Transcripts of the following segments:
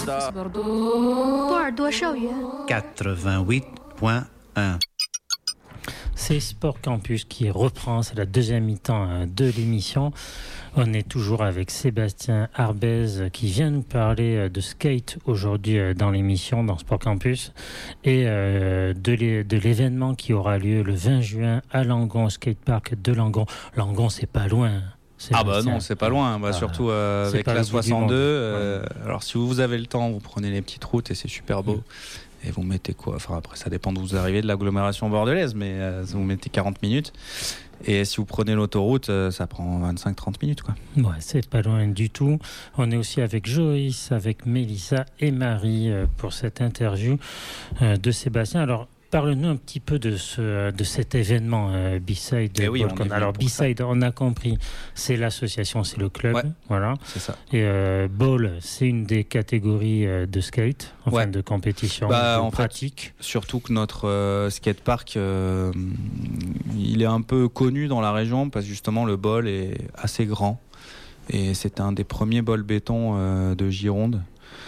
ça. 多尔多寿元 88.1. C'est Sport Campus qui reprend, c'est la deuxième mi-temps de l'émission. On est toujours avec Sébastien Arbez qui vient nous parler de skate aujourd'hui dans l'émission, dans Sport Campus, et de l'événement qui aura lieu le 20 juin à Langon, au skatepark de Langon. Langon, c'est pas loin. Non, c'est pas loin. Surtout avec la 62. Alors, si vous avez le temps, vous prenez les petites routes et c'est super beau. Et vous mettez quoi ? Enfin, après, ça dépend d'où vous arrivez de l'agglomération bordelaise, mais vous mettez 40 minutes. Et si vous prenez l'autoroute, ça prend 25-30 minutes, quoi. Ouais, c'est pas loin du tout. On est aussi avec Joïs, avec Mélissa et Marie pour cette interview de Sébastien. Alors, parle-nous un petit peu de cet événement B-Side. Oui, alors B-Side, on a compris, c'est l'association, c'est le club, voilà. C'est ça. Et Ball, c'est une des catégories de skate, de compétition, en pratique. Fait, surtout que notre skatepark, il est un peu connu dans la région parce que justement le Ball est assez grand et c'est un des premiers balls béton de Gironde.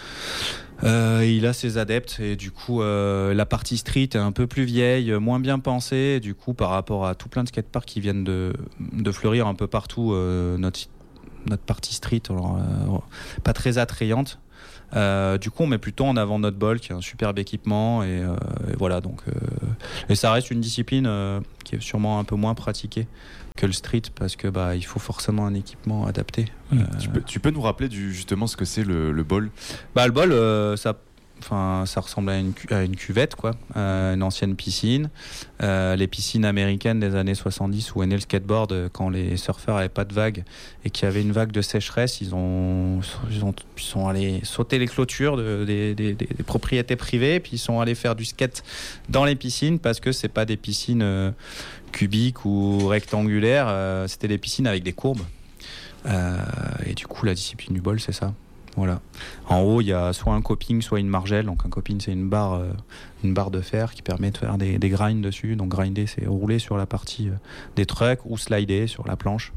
Il a ses adeptes et du coup la partie street est un peu plus vieille, moins bien pensée, du coup par rapport à tout plein de skateparks qui viennent de fleurir un peu partout, notre partie street pas très attrayante. Du coup on met plutôt en avant notre ball qui est un superbe équipement et voilà donc et ça reste une discipline qui est sûrement un peu moins pratiquée que le street parce que il faut forcément un équipement adapté. Tu peux nous rappeler justement ce que c'est le ball ? Le ball ça ressemble à une cuvette quoi, une ancienne piscine, les piscines américaines des années 70 où est né le skateboard quand les surfeurs avaient pas de vagues et qu'il y avait une vague de sécheresse, ils sont allés sauter les clôtures des propriétés privées puis ils sont allés faire du skate dans les piscines parce que c'est pas des piscines cubiques ou rectangulaires, c'était des piscines avec des courbes et du coup la discipline du ball c'est ça. Voilà. En haut, il y a soit un coping, soit une margelle. Donc un coping, c'est une barre de fer qui permet de faire des grinds dessus. Donc grinder, c'est rouler sur la partie des trucks ou slider sur la planche.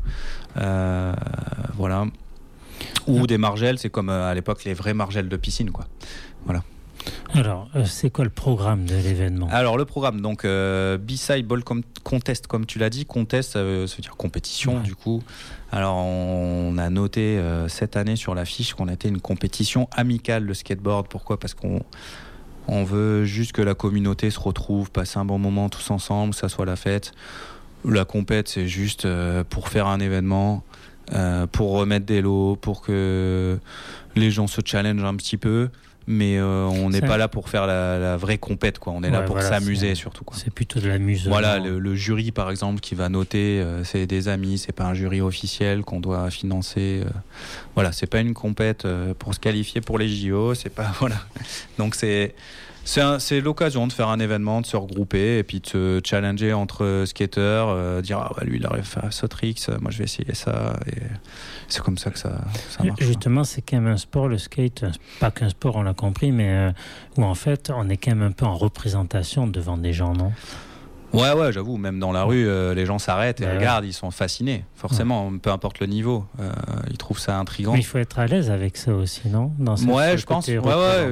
Voilà. Ou des margelles, c'est comme à l'époque les vraies margelles de piscine, quoi. Voilà. Alors, c'est quoi le programme de l'événement ? Alors, le programme, donc B-Side Ball Contest, comme tu l'as dit. Contest, ça veut dire compétition, du coup. Alors, on a noté cette année sur l'affiche qu'on était une compétition amicale de skateboard. Pourquoi ? Parce qu'on veut juste que la communauté se retrouve, passer un bon moment tous ensemble, que ça soit la fête. La compète, c'est juste pour faire un événement, pour remettre des lots, pour que les gens se challengent un petit peu. Mais on n'est pas là pour faire la vraie compète, quoi. On est là pour s'amuser surtout, quoi. C'est plutôt de l'amusement. Voilà, le jury par exemple qui va noter, c'est des amis, c'est pas un jury officiel qu'on doit financer. Voilà, c'est pas une compète pour se qualifier pour les JO, c'est pas voilà. Donc c'est l'occasion de faire un événement, de se regrouper et puis de se challenger entre skateurs, dire lui il arrive à faire ce trick, moi je vais essayer ça et c'est comme ça que ça marche. Justement, c'est quand même un sport, le skate, pas qu'un sport, on l'a compris, mais où en fait on est quand même un peu en représentation devant des gens, non ? Ouais, j'avoue, même dans la rue, les gens s'arrêtent et regardent, ils sont fascinés, forcément, peu importe le niveau, ils trouvent ça intriguant. Mais il faut être à l'aise avec ça aussi, non ? Je pense. Il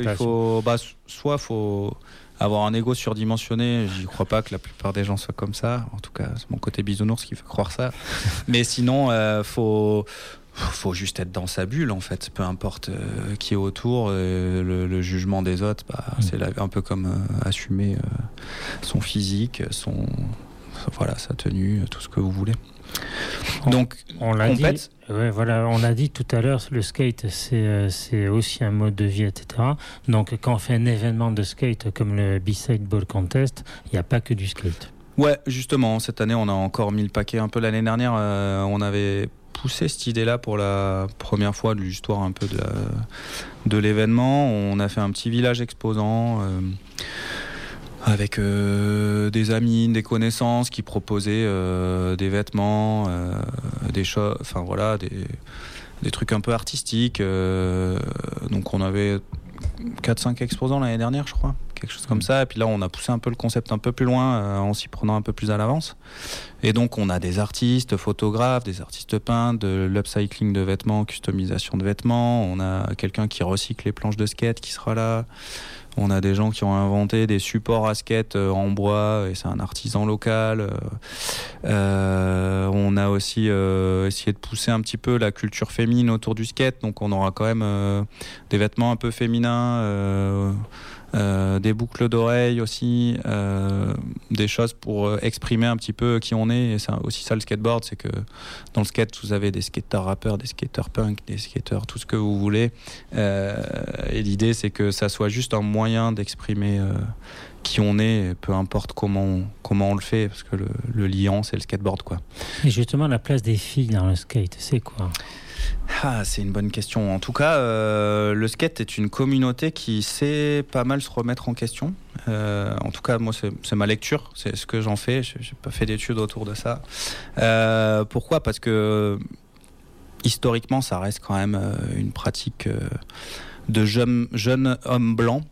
faut avoir un ego surdimensionné. J'y crois pas que la plupart des gens soient comme ça. En tout cas, c'est mon côté bisounours qui fait croire ça. Mais sinon, faut juste être dans sa bulle en fait, peu importe qui est autour, le jugement des autres, c'est un peu comme assumer son physique, sa tenue, tout ce que vous voulez. Donc on l'a dit, on l'a dit tout à l'heure, le skate c'est aussi un mode de vie, etc. Donc quand on fait un événement de skate comme le B-Side Ball Contest, il n'y a pas que du skate. Ouais, justement, cette année on a encore mis le paquet un peu. L'année dernière on avait poussé cette idée-là pour la première fois de l'histoire un peu de l'événement. On a fait un petit village exposant avec des amis, des connaissances qui proposaient des vêtements, des choses, enfin voilà, des trucs un peu artistiques. Donc on avait 4-5 exposants l'année dernière, je crois, quelque chose comme ça. Et puis là, on a poussé un peu le concept un peu plus loin en s'y prenant un peu plus à l'avance. Et donc, on a des artistes, photographes, des artistes peintres, de l'upcycling de vêtements, customisation de vêtements. On a quelqu'un qui recycle les planches de skate qui sera là. On a des gens qui ont inventé des supports à skate en bois, et c'est un artisan local. On a aussi essayé de pousser un petit peu la culture féminine autour du skate, donc on aura quand même des vêtements un peu féminins, des boucles d'oreilles aussi, des choses pour exprimer un petit peu qui on est. Et c'est aussi ça le skateboard, c'est que dans le skate vous avez des skateurs rappeurs, des skateurs punk, des skateurs tout ce que vous voulez, et l'idée c'est que ça soit juste un moyen d'exprimer qui on est, peu importe comment on le fait, parce que le liant c'est le skateboard, quoi. Et justement, la place des filles dans le skate, c'est quoi ? C'est une bonne question. En tout cas, le skate est une communauté qui sait pas mal se remettre en question. En tout cas, moi, c'est ma lecture, c'est ce que j'en fais. J'ai pas fait d'études autour de ça. Pourquoi ? Parce que historiquement, ça reste quand même une pratique de jeunes hommes blancs.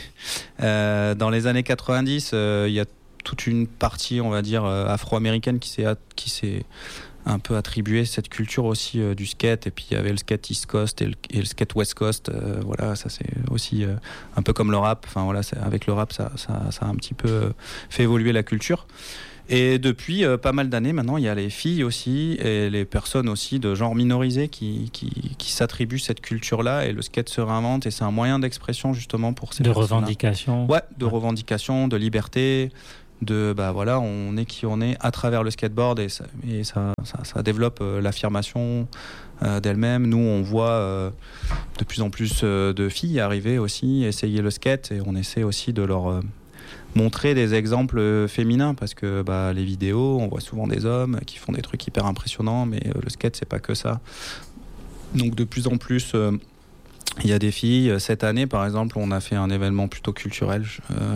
Dans les années 90, il y a toute une partie, on va dire, afro-américaine qui s'est un peu attribué cette culture aussi du skate. Et puis il y avait le skate East Coast et le skate West Coast. Voilà, ça c'est aussi un peu comme le rap. Enfin voilà, avec le rap, ça a un petit peu fait évoluer la culture. Et depuis pas mal d'années maintenant, il y a les filles aussi et les personnes aussi de genre minorisé qui s'attribuent cette culture-là, et le skate se réinvente, et c'est un moyen d'expression justement pour ces personnes-là. Revendication. Ouais, de revendication, de liberté, de voilà, on est qui on est à travers le skateboard, et ça développe l'affirmation d'elle-même. Nous, on voit de plus en plus de filles arriver aussi, essayer le skate, et on essaie aussi de leur montrer des exemples féminins, parce que les vidéos, on voit souvent des hommes qui font des trucs hyper impressionnants, mais le skate, c'est pas que ça. Donc de plus en plus, il y a des filles. Cette année, par exemple, on a fait un événement plutôt culturel,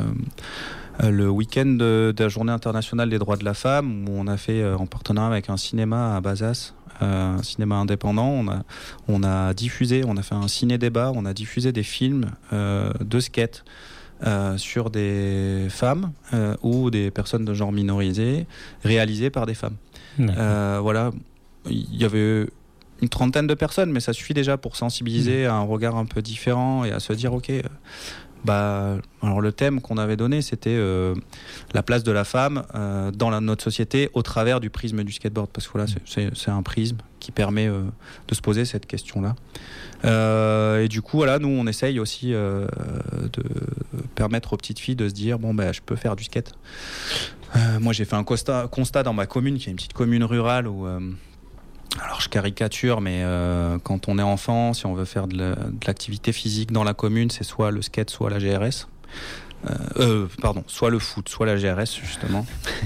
le week-end de la Journée internationale des droits de la femme, où on a fait en partenariat avec un cinéma à Bazas, un cinéma indépendant. On a diffusé, on a fait un ciné-débat, on a diffusé des films de skate sur des femmes ou des personnes de genre minorisé, réalisés par des femmes. Voilà, il y avait une trentaine de personnes, mais ça suffit déjà pour sensibiliser à un regard un peu différent et à se dire ok, alors le thème qu'on avait donné, c'était la place de la femme dans notre société au travers du prisme du skateboard, parce que voilà, c'est un prisme qui permet de se poser cette question-là. Et du coup, voilà, nous on essaye aussi de permettre aux petites filles de se dire je peux faire du skate. Moi, j'ai fait un constat dans ma commune, qui est une petite commune rurale où alors je caricature, mais quand on est enfant, si on veut faire de l'activité physique dans la commune, c'est soit le skate, soit la GRS. Soit le foot, soit la GRS, justement.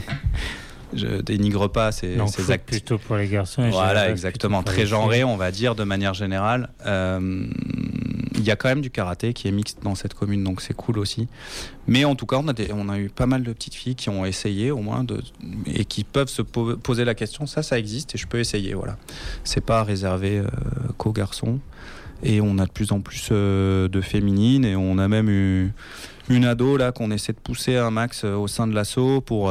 Je dénigre pas ces actes. Plutôt pour les garçons. Voilà, exactement. Très genré, on va dire, de manière générale. Il y a quand même du karaté qui est mixte dans cette commune, donc c'est cool aussi. Mais en tout cas, on a eu pas mal de petites filles qui ont essayé, au moins, et qui peuvent se poser la question. Ça existe et je peux essayer. Voilà. C'est pas réservé qu'aux garçons. Et on a de plus en plus de féminines, et on a même eu une ado là qu'on essaie de pousser un max au sein de l'asso pour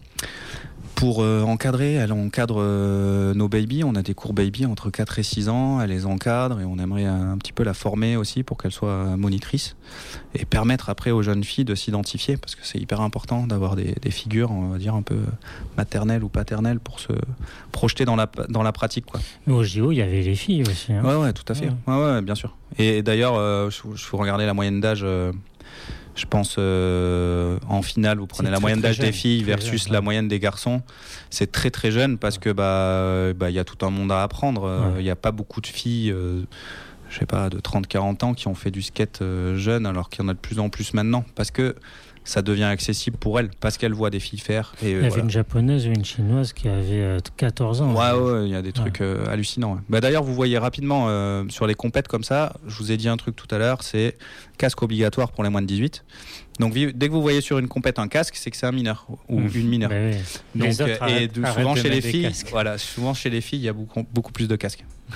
encadrer. Elle encadre nos babies. On a des cours baby entre 4 et 6 ans. Elle les encadre, et on aimerait un petit peu la former aussi pour qu'elle soit monitrice, et permettre après aux jeunes filles de s'identifier, parce que c'est hyper important d'avoir des figures, on va dire, un peu maternelles ou paternelles pour se projeter dans la pratique, quoi. Mais au JO, il y avait les filles aussi. Hein. Ouais, tout à fait. Ouais, bien sûr. Et d'ailleurs, je vous regardez la moyenne d'âge. Je pense en finale, vous prenez la moyenne d'âge des filles versus la moyenne des garçons. C'est très très jeune, parce que il y a tout un monde à apprendre. Il n'y a pas beaucoup de filles, je sais pas, de 30-40 ans qui ont fait du skate jeune, alors qu'il y en a de plus en plus maintenant, parce que ça devient accessible pour elles, parce qu'elles voient des filles faire. Et, il y avait une japonaise ou une chinoise qui avait 14 ans. Ouais, il y a des trucs hallucinants. Ouais. D'ailleurs, vous voyez rapidement sur les compètes comme ça, je vous ai dit un truc tout à l'heure, c'est casque obligatoire pour les moins de 18. Donc dès que vous voyez sur une compète un casque, c'est que c'est un mineur ou une mineure. Oui. Donc, souvent chez les filles, il y a beaucoup plus de casques.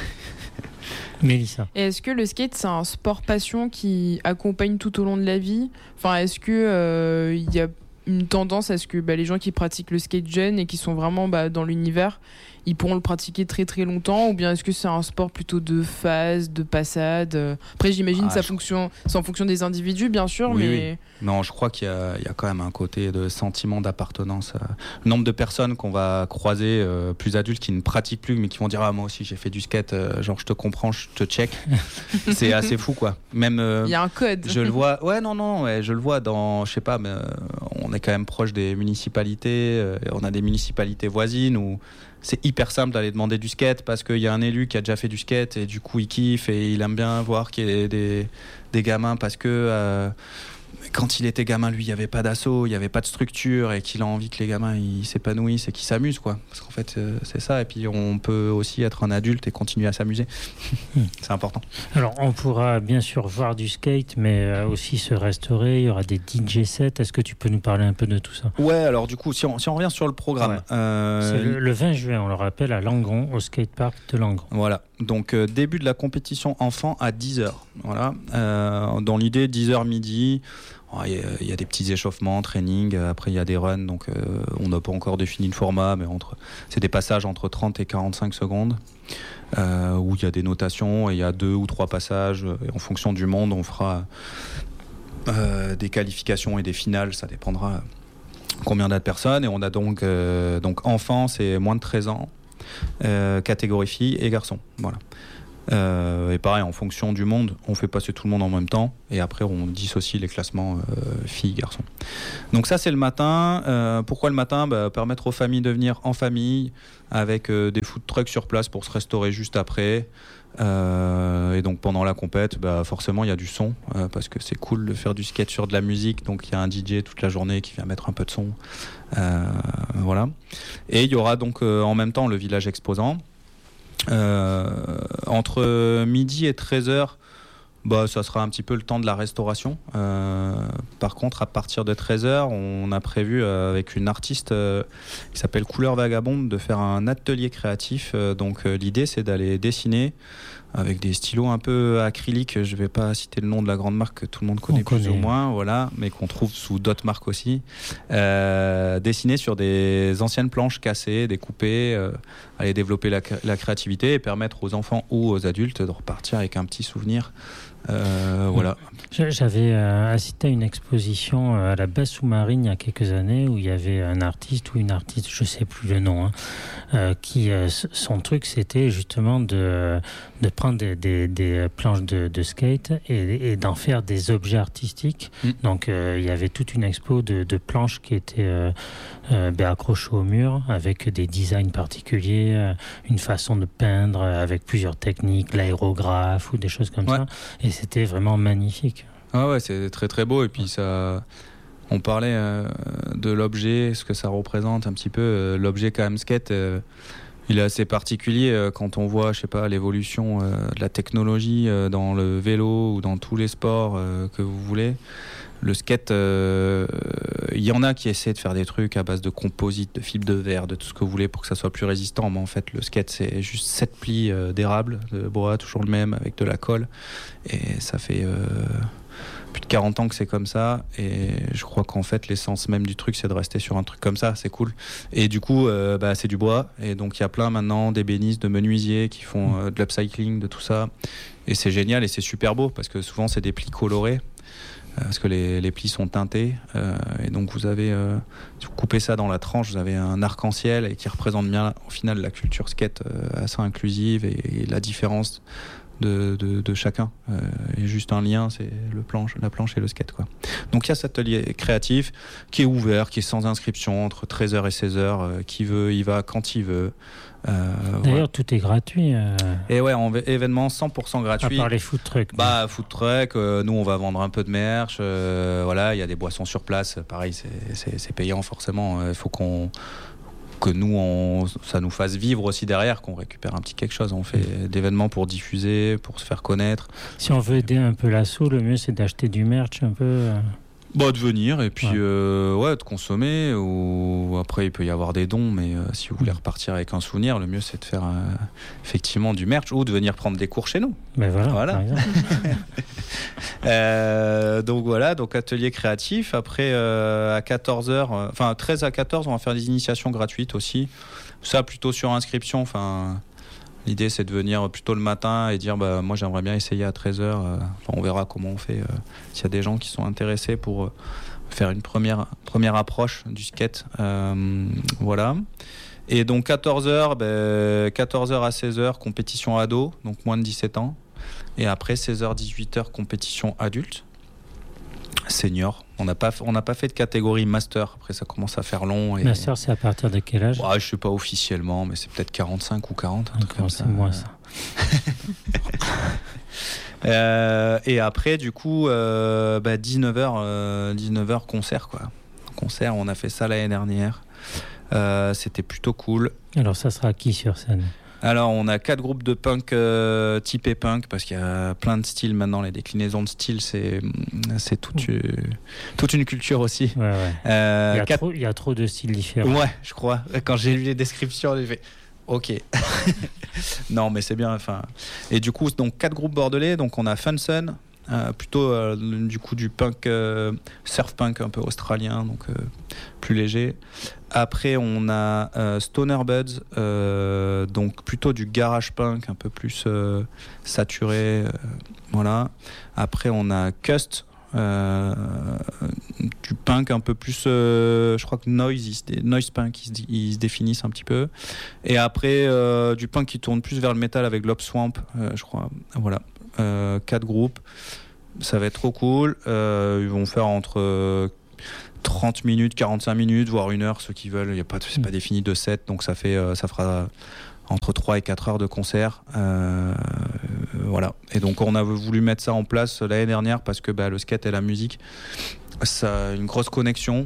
Mélissa. Et est-ce que le skate, c'est un sport passion qui accompagne tout au long de la vie ? Enfin, est-ce que il y a une tendance à ce que les gens qui pratiquent le skate jeunes et qui sont vraiment dans l'univers, ils pourront le pratiquer très très longtemps, ou bien est-ce que c'est un sport plutôt de phase, de passade ? Après, j'imagine que c'est en fonction des individus, bien sûr, Oui, mais... oui. Non, je crois qu'il y a quand même un côté de sentiment d'appartenance. Le nombre de personnes qu'on va croiser, plus adultes, qui ne pratiquent plus, mais qui vont dire « Ah, moi aussi, j'ai fait du skate, genre je te comprends, je te check ». C'est assez fou, quoi. Même, il y a un code. Je le vois, je le vois dans, je sais pas, mais on est quand même proche des municipalités, on a des municipalités voisines où c'est hyper simple d'aller demander du skate parce qu'il y a un élu qui a déjà fait du skate et du coup il kiffe et il aime bien voir qu'il y a des gamins parce que quand il était gamin, lui, il n'y avait pas d'assaut, il n'y avait pas de structure et qu'il a envie que les gamins ils s'épanouissent et qu'ils s'amusent, quoi. Parce qu'en fait, c'est ça. Et puis, on peut aussi être un adulte et continuer à s'amuser. C'est important. Alors, on pourra bien sûr voir du skate, mais aussi se restaurer. Il y aura des DJ sets. Est-ce que tu peux nous parler un peu de tout ça ? Ouais, alors du coup, si on revient sur le programme. Ouais. C'est le 20 juin, on le rappelle, à Langon, au skatepark de Langon. Voilà. Donc, début de la compétition enfant à 10h. Voilà. Dans l'idée, 10h midi. Il y a des petits échauffements, training, après il y a des runs, donc on n'a pas encore défini le format, mais c'est des passages entre 30 et 45 secondes, où il y a des notations, et il y a 2 ou 3 passages, et en fonction du monde, on fera des qualifications et des finales, ça dépendra combien de personnes, et on a donc enfants, c'est moins de 13 ans, catégorie filles et garçons, voilà. Et pareil, en fonction du monde, on fait passer tout le monde en même temps et après on dissocie les classements filles-garçons. Donc ça c'est le matin. Pourquoi le matin ? Permettre aux familles de venir en famille avec des food trucks sur place pour se restaurer juste après. Et donc pendant la compète, forcément il y a du son parce que c'est cool de faire du skate sur de la musique, donc il y a un DJ toute la journée qui vient mettre un peu de son. Voilà. Et il y aura donc en même temps le village exposant. Entre midi et 13h, ça sera un petit peu le temps de la restauration. Par contre, à partir de 13h, on a prévu avec une artiste qui s'appelle Couleur Vagabonde de faire un atelier créatif. Donc l'idée, c'est d'aller dessiner avec des stylos un peu acryliques. Je ne vais pas citer le nom de la grande marque que tout le monde connaît plus ou moins, voilà, mais qu'on trouve sous d'autres marques aussi. Dessiner sur des anciennes planches cassées, découpées, aller développer la créativité et permettre aux enfants ou aux adultes de repartir avec un petit souvenir. Voilà. J'avais assisté à une exposition à la base sous-marine il y a quelques années où il y avait un artiste ou une artiste, je ne sais plus le nom, qui son truc c'était justement de prendre des planches de skate et d'en faire des objets artistiques. Donc il y avait toute une expo de planches qui étaient accrochées au mur avec des designs particuliers, une façon de peindre avec plusieurs techniques, l'aérographe ou des choses comme ça. Et c'était vraiment magnifique. Ah ouais, c'est très très beau. Et puis ça, on parlait de l'objet, ce que ça représente un petit peu. L'objet KM Skate, il est assez particulier quand on voit, je sais pas, l'évolution de la technologie dans le vélo ou dans tous les sports que vous voulez. Le skate, il y en a qui essaient de faire des trucs à base de composite, de fibres de verre, de tout ce que vous voulez pour que ça soit plus résistant. Mais en fait, le skate, c'est juste 7 plis d'érable, de bois, toujours le même, avec de la colle. Et ça fait plus de 40 ans que c'est comme ça. Et je crois qu'en fait, l'essence même du truc, c'est de rester sur un truc comme ça. C'est cool. Et du coup, c'est du bois. Et donc, il y a plein maintenant d'ébénistes, de menuisiers qui font de l'upcycling, de tout ça. Et c'est génial et c'est super beau parce que souvent, c'est des plis colorés. Parce que les plis sont teintés et donc vous avez si vous coupez ça dans la tranche, vous avez un arc-en-ciel et qui représente bien au final la culture skate assez inclusive et la différence de chacun et juste un lien, c'est la planche et le skate, quoi. Donc il y a cet atelier créatif qui est ouvert, qui est sans inscription entre 13h et 16h, qui veut y va quand il veut. D'ailleurs, tout est gratuit. Et ouais, événement 100% gratuit. À part les food trucks. Food truck, nous on va vendre un peu de merch. Voilà, il y a des boissons sur place. Pareil, c'est payant forcément. Il faut que nous, ça nous fasse vivre aussi derrière, qu'on récupère un petit quelque chose. On fait d'événements pour diffuser, pour se faire connaître. Si on veut aider un peu l'assaut, le mieux c'est d'acheter du merch un peu. De venir et puis de consommer. Ou après, il peut y avoir des dons, mais si vous voulez repartir avec un souvenir, le mieux c'est de faire effectivement du merch ou de venir prendre des cours chez nous. Ben voilà. Donc voilà, donc atelier créatif. Après, à 14h, 13 à 14, on va faire des initiations gratuites aussi. Ça, plutôt sur inscription. L'idée, c'est de venir plutôt le matin et dire moi, j'aimerais bien essayer à 13h. On verra comment on fait. S'il y a des gens qui sont intéressés pour faire une première approche du skate. Voilà. Et donc, 14h à 16h, compétition ado, donc moins de 17 ans. Et après, 16h, 18h, compétition adulte. Senior. On n'a pas fait de catégorie master. Après, ça commence à faire long. Et... Master, c'est à partir de quel âge ? Je sais pas officiellement, mais c'est peut-être 45 ou 40. C'est moins ça. Et après, du coup, 19h concert, quoi. Concert, on a fait ça l'année dernière. C'était plutôt cool. Alors, ça sera qui sur scène ? Alors, on a 4 groupes de punk typés punk, parce qu'il y a plein de styles maintenant. Les déclinaisons de styles, c'est toute une culture aussi. Ouais. Il y a trop de styles différents. Ouais, je crois. Quand j'ai lu les descriptions, j'ai fait OK. Non, mais c'est bien. Et du coup, donc 4 groupes bordelais. Donc, on a Funsun, plutôt du coup du punk, surf punk un peu australien, donc plus léger. Après, on a Stoner Buds, donc plutôt du garage punk, un peu plus saturé. Voilà. Après, on a Cust, du punk un peu plus, je crois que noise punk, ils se définissent un petit peu. Et après, du punk qui tourne plus vers le métal avec Lob Swamp, je crois. Voilà. 4 groupes. Ça va être trop cool. Ils vont faire entre 30 minutes, 45 minutes, voire 1 heure, ceux qui veulent. C'est pas défini de set, donc ça fera entre 3 et 4 heures de concert. Voilà. Et donc on a voulu mettre ça en place l'année dernière parce que le skate et la musique, ça a une grosse connexion.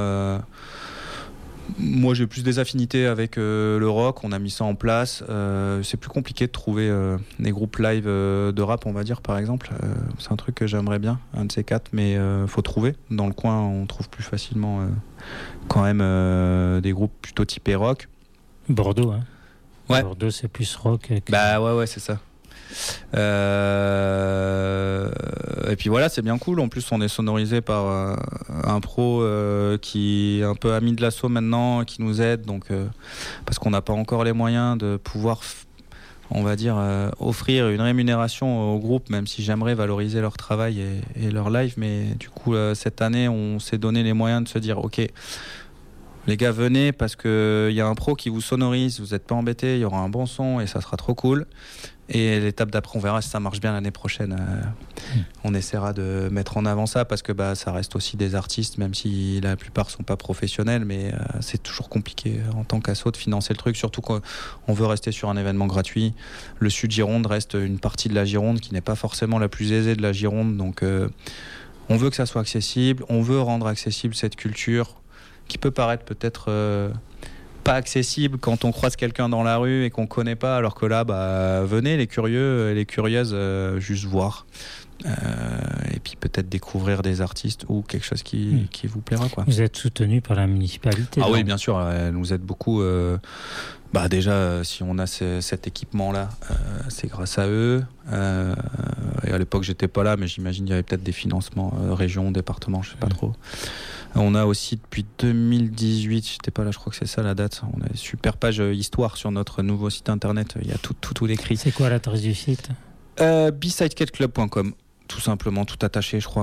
Moi, j'ai plus des affinités avec le rock. On a mis ça en place. C'est plus compliqué de trouver des groupes live de rap, on va dire, par exemple. C'est un truc que j'aimerais bien, un de ces 4, mais faut trouver. Dans le coin, on trouve plus facilement quand même des groupes plutôt typés rock. Bordeaux, hein. Ouais. Bordeaux, c'est plus rock. Ouais, c'est ça. Et puis voilà, c'est bien cool. En plus, on est sonorisé par un pro qui est un peu ami de l'assaut maintenant, qui nous aide. Donc, parce qu'on n'a pas encore les moyens de pouvoir, on va dire, offrir une rémunération au groupe, même si j'aimerais valoriser leur travail et leur live. Mais du coup, cette année, on s'est donné les moyens de se dire, OK, les gars, venez parce qu'il y a un pro qui vous sonorise, vous n'êtes pas embêtés, il y aura un bon son et ça sera trop cool. Et l'étape d'après, on verra si ça marche bien l'année prochaine. On essaiera de mettre en avant ça parce que ça reste aussi des artistes, même si la plupart sont pas professionnels, mais c'est toujours compliqué en tant qu'asso de financer le truc, surtout qu'on veut rester sur un événement gratuit. Le Sud Gironde reste une partie de la Gironde qui n'est pas forcément la plus aisée de la Gironde, donc on veut que ça soit accessible, on veut rendre accessible cette culture qui peut paraître peut-être pas accessible quand on croise quelqu'un dans la rue et qu'on connaît pas, alors que là, venez les curieux et les curieuses, juste voir. Et puis peut-être découvrir des artistes ou quelque chose qui vous plaira, quoi. Vous êtes soutenu par la municipalité? Oui, bien sûr, elle nous aide beaucoup. Déjà, si on a cet équipement-là, c'est grâce à eux. Et à l'époque, j'étais pas là, mais j'imagine qu'il y avait peut-être des financements région, département, je sais pas trop. On a aussi depuis 2018, j'étais pas là, je crois que c'est ça la date. On a une super page histoire sur notre nouveau site internet. Il y a tout écrit. C'est quoi l'adresse du site? bsideskateclub.com, tout simplement, tout attaché, je crois.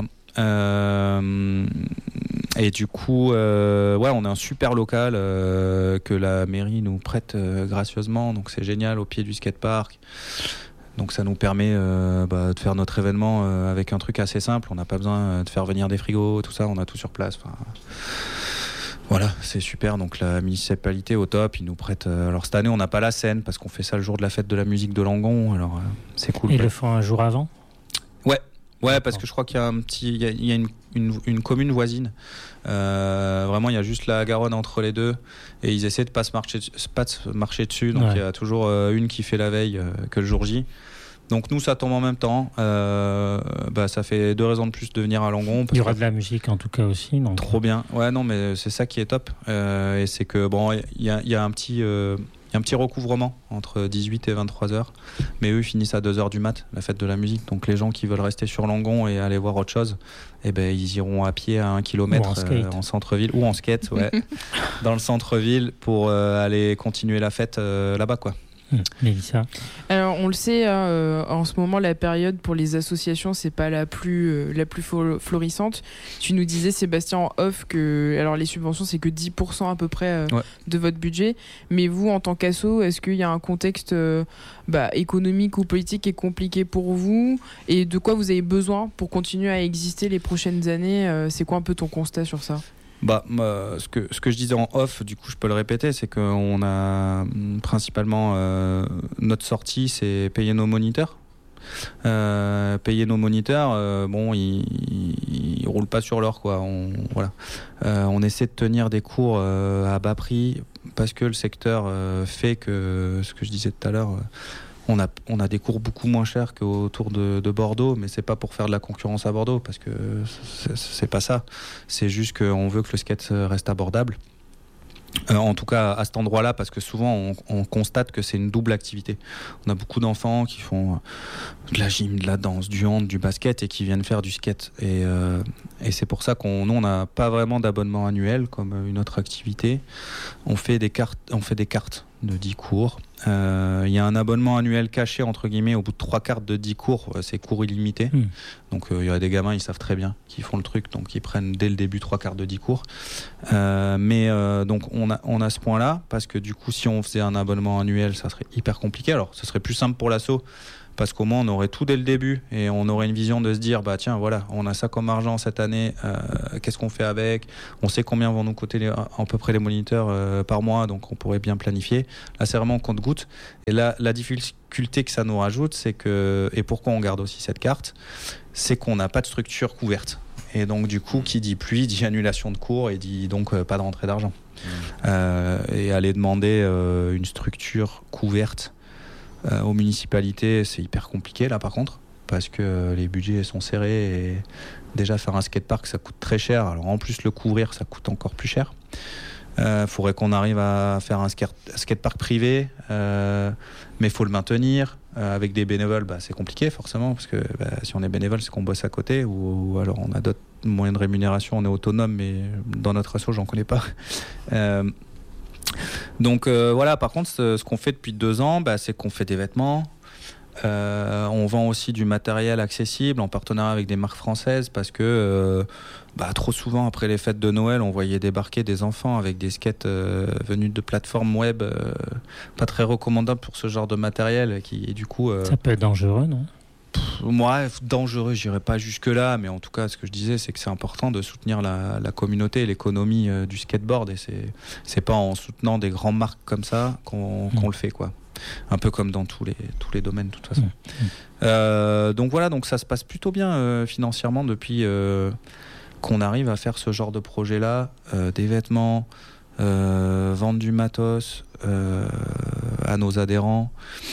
Et du coup, on a un super local que la mairie nous prête gracieusement, donc c'est génial, au pied du skatepark. Donc ça nous permet de faire notre événement avec un truc assez simple. On n'a pas besoin de faire venir des frigos, tout ça, on a tout sur place. Voilà, c'est super. Donc la municipalité au top, ils nous prêtent. Alors cette année, on n'a pas la scène parce qu'on fait ça le jour de la fête de la musique de Langon. Alors c'est cool. Ils le font un jour avant? Ouais, parce que je crois qu'il y a il y a une commune voisine. Vraiment, il y a juste la Garonne entre les deux, et ils essaient de pas se marcher dessus. Donc il y a toujours une qui fait la veille que le jour J. Donc nous, ça tombe en même temps. Ça fait 2 raisons de plus de venir à Langon. Il y aura de la musique en tout cas aussi. Donc. Trop bien. Ouais, non, mais c'est ça qui est top. Et c'est que bon, il y a un petit recouvrement entre 18 et 23 heures. Mais eux, ils finissent à 2 heures du mat, la fête de la musique. Donc les gens qui veulent rester sur Langon et aller voir autre chose, ils iront à pied à 1 kilomètre en centre-ville ou en skate, ouais, dans le centre-ville pour aller continuer la fête là-bas, quoi. Mélissa. Alors on le sait, en ce moment la période pour les associations c'est pas la plus florissante. Tu nous disais Sébastien en off que alors les subventions c'est que 10% à peu près de votre budget. Mais vous en tant qu'asso, est-ce qu'il y a un contexte économique ou politique qui est compliqué pour vous et de quoi vous avez besoin pour continuer à exister les prochaines années? C'est quoi un peu ton constat sur ça? Ce que je disais en off, du coup je peux le répéter, c'est qu'on a principalement notre sortie, c'est payer nos moniteurs. Ils roulent pas sur l'or, quoi. On essaie de tenir des cours à bas prix parce que le secteur fait que, ce que je disais tout à l'heure, on a des cours beaucoup moins chers qu'autour de Bordeaux, mais c'est pas pour faire de la concurrence à Bordeaux, parce que c'est pas ça. C'est juste qu'on veut que le skate reste abordable. En tout cas à cet endroit-là, parce que souvent on constate que c'est une double activité. On a beaucoup d'enfants qui font de la gym, de la danse, du hand, du basket et qui viennent faire du skate. Et c'est pour ça qu'on n'a pas vraiment d'abonnement annuel comme une autre activité. On fait des cartes de 10 cours. Il y a un abonnement annuel caché entre guillemets au bout de 3 cartes de 10 cours, c'est cours illimité. Donc il y a des gamins, ils savent très bien qu'ils font le truc, donc ils prennent dès le début 3 cartes de 10 cours. Donc on a ce point-là, parce que du coup si on faisait un abonnement annuel, ça serait hyper compliqué. Alors ce serait plus simple pour l'asso, parce qu'au moins on aurait tout dès le début et on aurait une vision de se dire tiens voilà, on a ça comme argent cette année, qu'est-ce qu'on fait avec, on sait combien vont nous coûter à peu près les moniteurs par mois, donc on pourrait bien planifier. Là c'est vraiment compte-goutte, et là la difficulté que ça nous rajoute, c'est que, et pourquoi on garde aussi cette carte, c'est qu'on n'a pas de structure couverte, et donc du coup qui dit pluie dit annulation de cours et dit donc pas de rentrée d'argent. Et aller demander une structure couverte aux municipalités, c'est hyper compliqué là par contre, parce que les budgets sont serrés et déjà faire un skatepark ça coûte très cher, alors en plus le couvrir ça coûte encore plus cher. Faudrait qu'on arrive à faire un skatepark privé, mais il faut le maintenir avec des bénévoles, c'est compliqué forcément, parce que si on est bénévole c'est qu'on bosse à côté, ou alors on a d'autres moyens de rémunération, on est autonome, mais dans notre asso j'en connais pas. Donc voilà, par contre ce qu'on fait depuis 2 ans, c'est qu'on fait des vêtements, on vend aussi du matériel accessible en partenariat avec des marques françaises, parce que trop souvent après les fêtes de Noël on voyait débarquer des enfants avec des skates venus de plateformes web pas très recommandables pour ce genre de matériel, qui du coup ça peut être dangereux, non? Moi, dangereux, j'irais pas jusque là, mais en tout cas ce que je disais c'est que c'est important de soutenir la communauté et l'économie du skateboard, et c'est pas en soutenant des grandes marques comme ça qu'on le fait, quoi. Un peu comme dans tous les domaines de toute façon. Donc voilà, donc ça se passe plutôt bien financièrement depuis qu'on arrive à faire ce genre de projet là, des vêtements, vendre du matos à nos adhérents.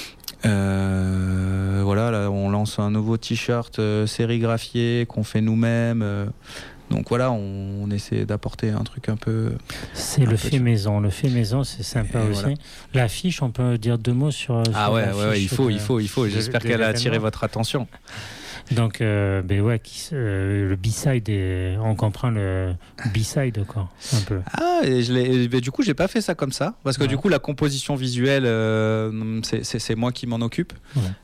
Voilà, là, on lance un nouveau t-shirt sérigraphié qu'on fait nous-mêmes. Donc voilà, on essaie d'apporter un truc un peu... C'est le fait maison. Le fait maison, c'est sympa aussi. Voilà. L'affiche, on peut dire 2 mots sur il faut. J'espère qu'elle a attiré votre attention. Donc, le B-side, on comprend le B-side, quoi, un peu. Du coup, j'ai pas fait ça comme ça, parce que du coup, la composition visuelle, c'est moi qui m'en occupe.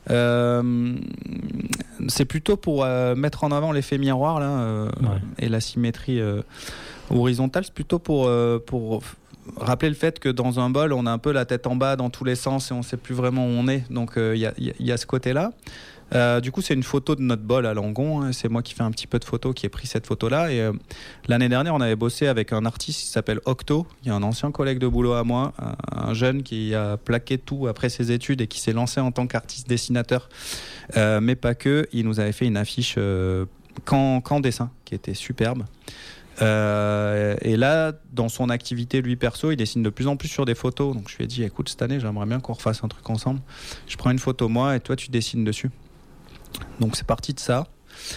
C'est plutôt pour mettre en avant l'effet miroir, là, et la symétrie horizontale. C'est plutôt pour rappeler le fait que dans un bol, on a un peu la tête en bas dans tous les sens et on sait plus vraiment où on est. Donc, il y a ce côté-là. Du coup, c'est une photo de notre bol à Langon. C'est moi qui fais un petit peu de photos, qui ai pris cette photo-là. Et l'année dernière, on avait bossé avec un artiste qui s'appelle Octo. Il y a un ancien collègue de boulot à moi, un jeune qui a plaqué tout après ses études et qui s'est lancé en tant qu'artiste dessinateur. Mais pas que. Il nous avait fait une affiche qu'en dessin, qui était superbe. Et là, dans son activité, lui perso, il dessine de plus en plus sur des photos. Donc je lui ai dit, écoute, cette année, j'aimerais bien qu'on refasse un truc ensemble. Je prends une photo moi et toi, tu dessines dessus. Donc c'est parti de ça.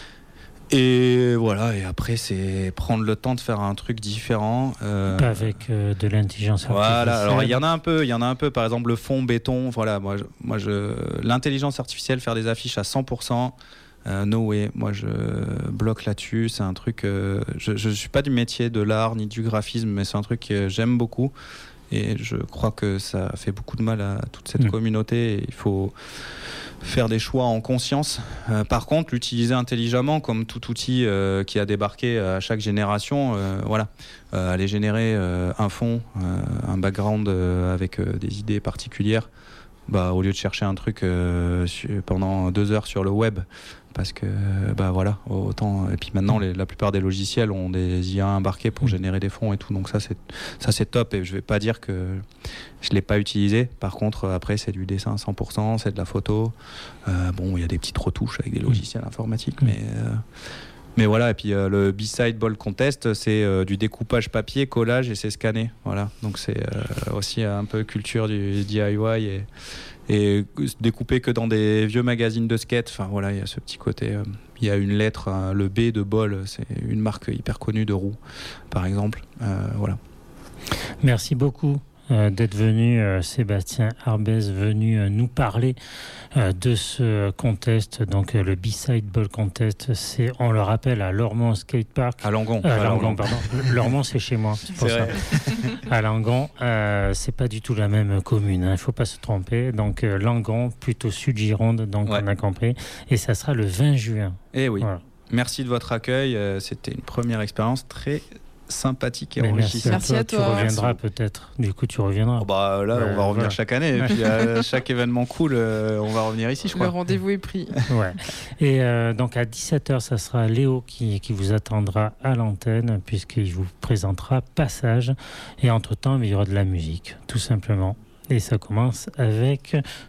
Et voilà, et après, c'est prendre le temps de faire un truc différent. Avec de l'intelligence artificielle. Voilà, alors il y en a un peu. Par exemple, le fond béton. Voilà, l'intelligence artificielle, faire des affiches à 100%. No way, moi je bloque là-dessus. C'est un truc. Je suis pas du métier de l'art ni du graphisme, mais c'est un truc que j'aime beaucoup. Et je crois que ça fait beaucoup de mal à toute cette communauté. Et il faut faire des choix en conscience. Par contre, l'utiliser intelligemment, comme tout outil qui a débarqué à chaque génération. Aller générer un fond, un background avec des idées particulières. Au lieu de chercher un truc pendant 2 heures sur le web, parce que autant. Et puis maintenant, la plupart des logiciels ont des IA embarqués pour générer des fonds et tout, donc ça c'est top. Et je vais pas dire que je l'ai pas utilisé. Par contre, après c'est du dessin à 100%, c'est de la photo. Il y a des petites retouches avec des logiciels informatiques, mais voilà. Et puis le B-Side Ball Contest, c'est du découpage papier, collage et c'est scanné. Voilà. Donc c'est aussi un peu culture du DIY et découpé que dans des vieux magazines de skate. Enfin voilà, il y a ce petit côté. Il y a une lettre, le B de Ball, c'est une marque hyper connue de roues, par exemple. Voilà. Merci beaucoup. D'être venu, Sébastien Arbez, venu nous parler de ce contest, donc le B-Side Ball Contest, c'est, on le rappelle, à Lormont Skatepark. À Langon. Pardon. Lormont, c'est chez moi, c'est pour ça. À Langon, c'est pas du tout la même commune, il faut pas se tromper. Donc Langon, plutôt sud-Gironde, donc on a compris. Et ça sera le 20 juin. Eh oui. Voilà. Merci de votre accueil. C'était une première expérience très sympathique et enrichissante. Merci à toi. Tu reviendras peut-être. Du coup, tu reviendras. On va revenir chaque année. Et puis à chaque événement cool, on va revenir ici, je crois. Le rendez-vous est pris. Ouais. Et donc à 17h, ça sera Léo qui vous attendra à l'antenne, puisqu'il vous présentera Passage. Et entre-temps, il y aura de la musique, tout simplement. Et ça commence avec